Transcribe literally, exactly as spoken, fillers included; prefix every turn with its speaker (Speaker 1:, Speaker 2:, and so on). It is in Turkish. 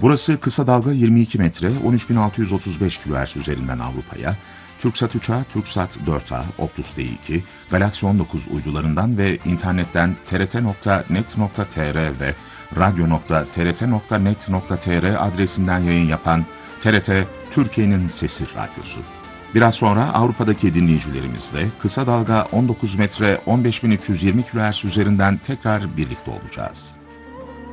Speaker 1: Burası kısa dalga yirmi iki metre on üç bin altı yüz otuz beş kilohertz üzerinden Avrupa'ya, TürkSat üç A, TürkSat dört A, Optus D iki, Galaxy on dokuz uydularından ve internetten t r t nokta net nokta t r ve radyo nokta t r t nokta net nokta t r adresinden yayın yapan T R T, Türkiye'nin Sesi Radyosu. Biraz sonra Avrupa'daki dinleyicilerimizle kısa dalga on dokuz metre on beş bin üç yüz yirmi kilohertz üzerinden tekrar birlikte olacağız.